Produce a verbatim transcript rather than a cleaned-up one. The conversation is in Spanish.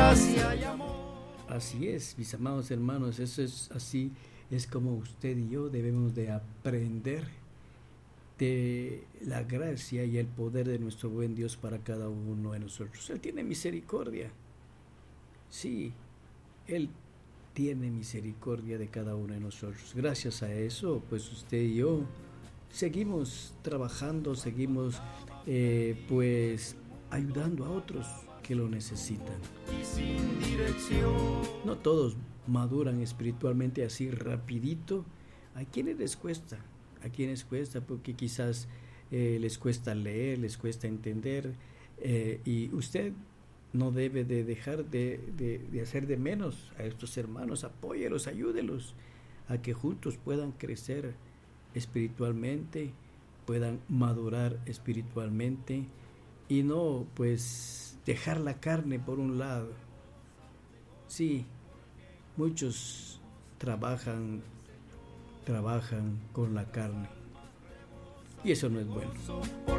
gracia y amor. Así es, mis amados hermanos, eso es así, es como usted y yo debemos de aprender de la gracia y el poder de nuestro buen Dios para cada uno de nosotros. Él tiene misericordia, sí, Él tiene misericordia de cada uno de nosotros. Gracias a eso, pues usted y yo seguimos trabajando, seguimos eh, pues ayudando a otros que lo necesitan. No todos maduran espiritualmente así rapidito. Hay quienes les cuesta, a quienes cuesta porque quizás eh, les cuesta leer, les cuesta entender, eh, y usted no debe de dejar de, de, de hacer de menos a estos hermanos. Apóyelos, ayúdelos a que juntos puedan crecer espiritualmente, puedan madurar espiritualmente y no pues dejar la carne por un lado. Sí, muchos trabajan trabajan con la carne y eso no es bueno.